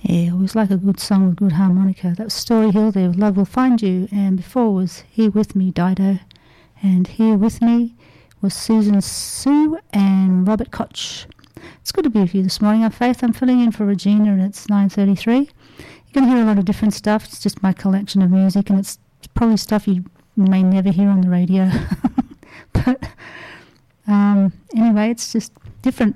Yeah, it was like a good song with good harmonica. That was Story Hill there with Love Will Find You, and before was Here With Me, Dido, and Here With Me was Susan Sue and Robert Koch. It's good to be with you this morning. I'm Faith. I'm filling in for Regina, and it's 9:33. You're going to hear a lot of different stuff. It's just my collection of music, and it's probably stuff you may never hear on the radio. But anyway, it's just different.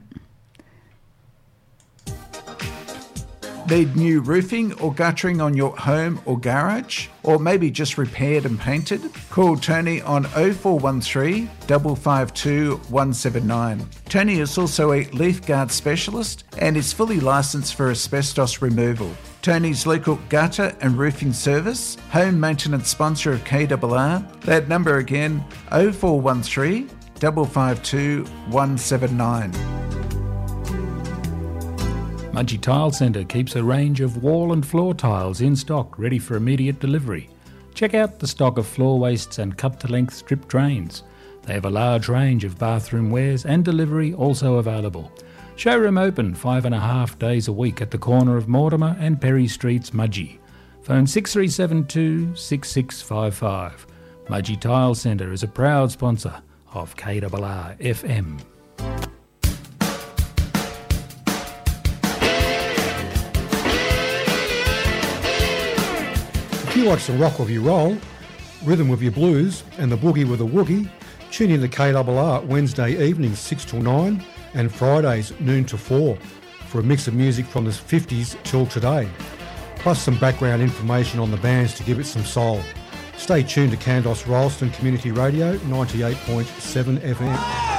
Need new roofing or guttering on your home or garage? Or maybe just repaired and painted? Call Tony on 0413 552 179. Tony is also a leaf guard specialist and is fully licensed for asbestos removal. Tony's local gutter and roofing service, home maintenance sponsor of KRR. That number again, 0413 552 179. Mudgee Tile Centre keeps a range of wall and floor tiles in stock ready for immediate delivery. Check out the stock of floor wastes and cut-to-length strip drains. They have a large range of bathroom wares and delivery also available. Showroom open 5.5 days a week at the corner of Mortimer and Perry Streets, Mudgee. Phone 6372 6655. Mudgee Tile Centre is a proud sponsor of KRR FM. If you like some rock with your roll, rhythm with your blues and the boogie with a woogie, tune in to KRR Wednesday evenings 6 till 9 and Fridays noon to 4 for a mix of music from the 50s till today, plus some background information on the bands to give it some soul. Stay tuned to Kandos Rolleston Community Radio 98.7 FM.